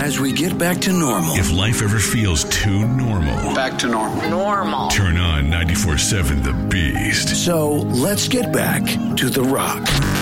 as we get back to normal. If life ever feels too normal. Back to normal. Normal. Turn on 94.7 The Beast. So let's get back to The Rock.